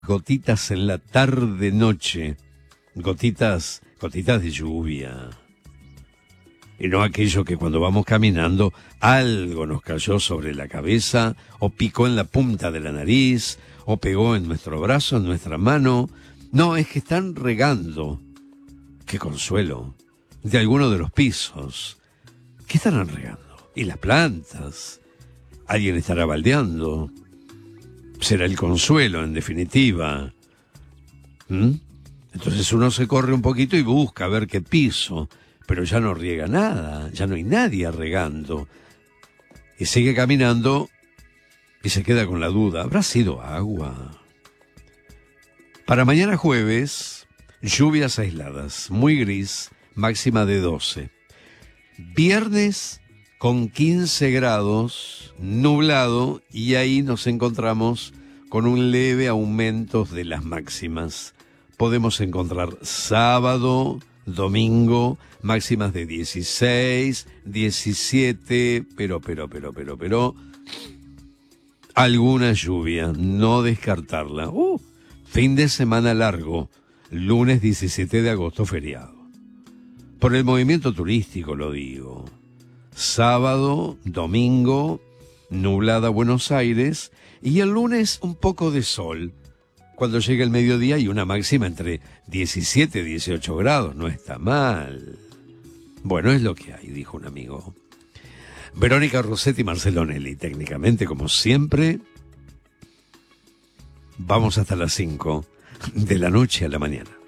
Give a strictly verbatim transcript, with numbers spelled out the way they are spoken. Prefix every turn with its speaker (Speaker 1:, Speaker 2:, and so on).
Speaker 1: Gotitas en la tarde-noche, gotitas, gotitas de lluvia. Y no aquello que cuando vamos caminando algo nos cayó sobre la cabeza, o picó en la punta de la nariz, o pegó en nuestro brazo, en nuestra mano. No, es que están regando. ¡Qué consuelo! De alguno de los pisos. ¿Qué estarán regando? ¿Y las plantas? ¿Alguien estará baldeando? Será el consuelo, en definitiva. ¿Mm? Entonces uno se corre un poquito y busca a ver qué piso, pero ya no riega nada, ya no hay nadie regando. Y sigue caminando y se queda con la duda, ¿habrá sido agua? Para mañana jueves, lluvias aisladas, muy gris, máxima de doce. Viernes con quince grados, nublado, y ahí nos encontramos con un leve aumento de las máximas. Podemos encontrar sábado, domingo, máximas de dieciséis, diecisiete, pero, pero, pero, pero, pero, alguna lluvia, no descartarla. Uh, fin de semana largo, lunes diecisiete de agosto, feriado. Por el movimiento turístico lo digo. Sábado, domingo, nublada Buenos Aires, y el lunes un poco de sol. Cuando llega el mediodía y una máxima entre diecisiete y dieciocho grados, no está mal. Bueno, es lo que hay, dijo un amigo. Verónica Rossetti y Marcelo Nelly, técnicamente, como siempre. Vamos hasta las cinco, de la noche a la mañana.